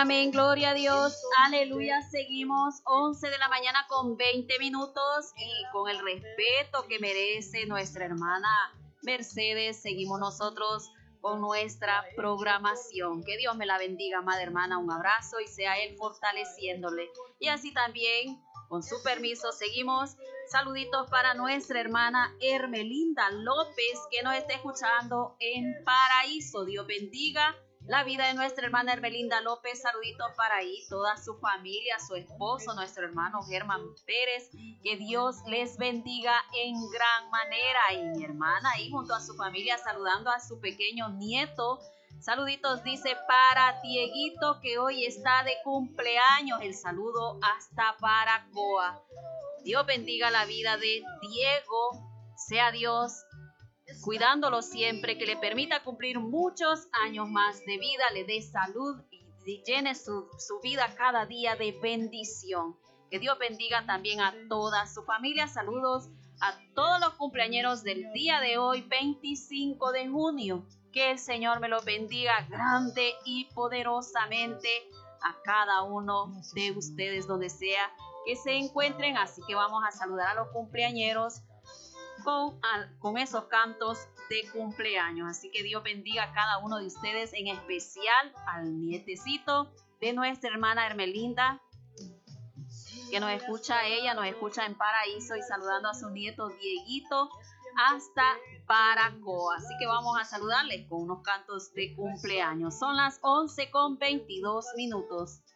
Amén, gloria a Dios, aleluya. Seguimos 11 de la mañana con 20 minutos y con el respeto que merece nuestra hermana Mercedes, seguimos nosotros con nuestra programación. Que Dios me la bendiga, amada hermana, un abrazo y sea Él fortaleciéndole. Y así también, con su permiso, seguimos. Saluditos para nuestra hermana Hermelinda López, que nos está escuchando en Paraíso. Dios bendiga la vida de nuestra hermana Hermelinda López. Saluditos para ahí, toda su familia, su esposo, nuestro hermano Germán Pérez. Que Dios les bendiga en gran manera. Y mi hermana ahí junto a su familia saludando a su pequeño nieto. Saluditos dice para Dieguito, que hoy está de cumpleaños. El saludo hasta Baracoa. Dios bendiga la vida de Diego. Sea Dios cuidándolo siempre, que le permita cumplir muchos años más de vida, le dé salud y llene su vida cada día de bendición. Que Dios bendiga también a toda su familia. Saludos a todos los cumpleañeros del día de hoy, 25 de junio. Que el Señor me los bendiga grande y poderosamente a cada uno de ustedes, donde sea que se encuentren. Así que vamos a saludar a los cumpleañeros con esos cantos de cumpleaños. Así que Dios bendiga a cada uno de ustedes, en especial al nietecito de nuestra hermana Hermelinda, que nos escucha en Paraíso, y saludando a su nieto Dieguito hasta Baracoa. Así que vamos a saludarles con unos cantos de cumpleaños. Son las 11 con 22 minutos.